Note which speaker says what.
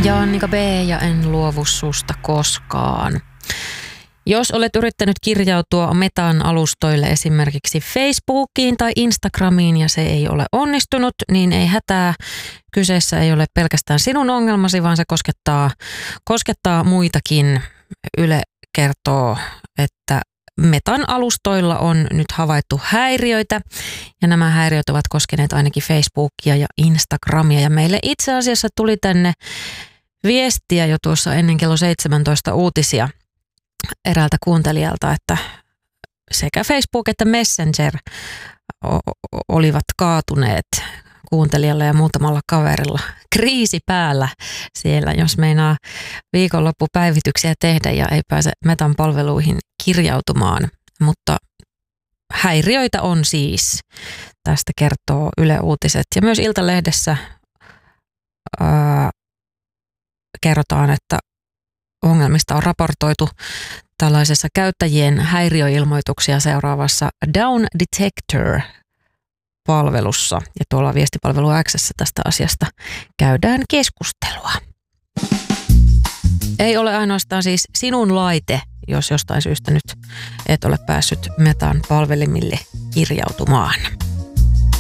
Speaker 1: Ja Annika B. ja en luovu susta koskaan. Jos olet yrittänyt kirjautua Metan alustoille esimerkiksi Facebookiin tai Instagramiin ja se ei ole onnistunut, niin ei hätää. Kyseessä ei ole pelkästään sinun ongelmasi, vaan se koskettaa muitakin. Yle kertoo, että Metan alustoilla on nyt havaittu häiriöitä ja nämä häiriöt ovat koskeneet ainakin Facebookia ja Instagramia ja meille itse asiassa tuli tänne viestiä jo tuossa ennen kello 17 uutisia eräältä kuuntelijalta, että sekä Facebook että Messenger olivat kaatuneet kuuntelijalla ja muutamalla kaverilla. Kriisi päällä siellä, jos meinaa viikonloppupäivityksiä tehdä ja ei pääse Metan palveluihin kirjautumaan. Mutta häiriöitä on siis. Tästä kertoo Yle Uutiset. Ja myös Iltalehdessä kerrotaan, että ongelmista on raportoitu tällaisessa käyttäjien häiriöilmoituksia seuraavassa Down Detector-palvelussa. Ja tuolla viestipalvelu X:ssä tästä asiasta käydään keskustelua. Ei ole ainoastaan siis sinun laite, jos jostain syystä nyt et ole päässyt Metan palvelimille kirjautumaan.